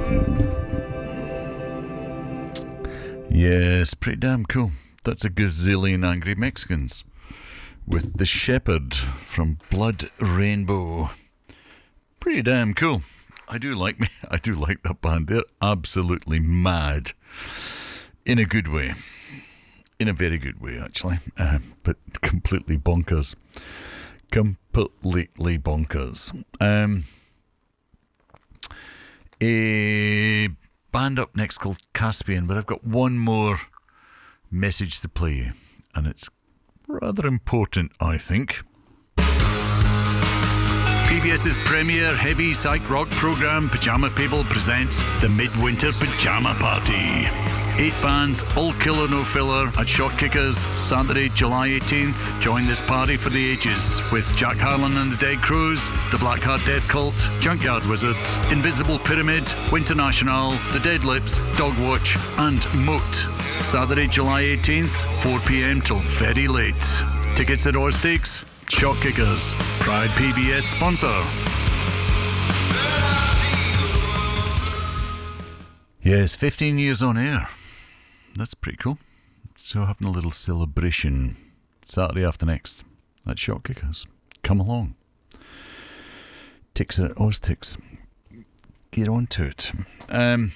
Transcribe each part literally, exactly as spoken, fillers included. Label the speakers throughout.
Speaker 1: Yes, pretty damn cool. That's a gazillion Angry Mexicans with The Shepherd from Blood Rainbow. Pretty damn cool. I do like me. I do like that band. They're absolutely mad, in a good way, in a very good way actually, uh, but completely bonkers. Completely bonkers. Um, a band up next called Caspian, but I've got one more message to play you, and it's rather important, I think. PBS's premier heavy psych rock program, Pajama People, presents the Midwinter Pajama Party. Eight bands, all killer no filler, at Shot Kickers, Saturday, July eighteenth. Join this party for the ages with Jack Harlan and the Dead Crows, the Blackheart Death Cult, Junkyard Wizards, Invisible Pyramid, Winter National, the Dead Lips, Dogwatch, and Moat. Saturday, July eighteenth, four p.m. till very late. Tickets at Orstakes. Shot Kickers, proud P B S sponsor. Yes, fifteen years on air. That's pretty cool. So having a little celebration Saturday after next at Shot Kickers. Come along. Ticks at Oztix. Get on to it. Um,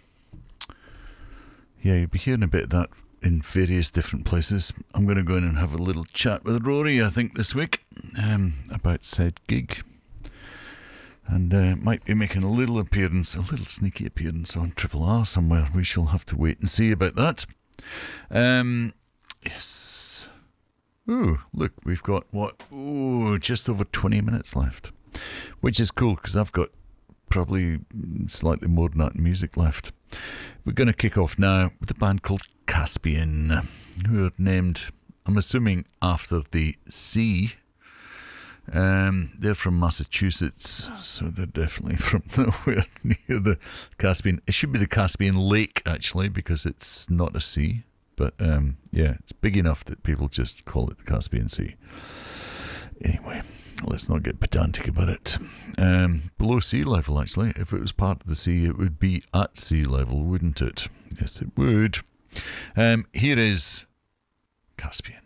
Speaker 1: yeah, you'll be hearing a bit of that in various different places. I'm going to go in and have a little chat with Rory, I think, this week um, about said gig. And uh, might be making a little appearance, a little sneaky appearance on Triple R somewhere. We shall have to wait and see about that. Um, yes. Ooh, look, we've got, what, ooh, just over twenty minutes left. Which is cool, because I've got probably slightly more than that music left. We're going to kick off now with a band called Caspian, who are named, I'm assuming, after the sea. Um, they're from Massachusetts, so they're definitely from nowhere near the Caspian. It should be the Caspian Lake, actually, because it's not a sea. But um, yeah, it's big enough that people just call it the Caspian Sea. Anyway, let's not get pedantic about it. Um, below sea level, actually. If it was part of the sea, it would be at sea level, wouldn't it? Yes, it would. Um, here is Caspian.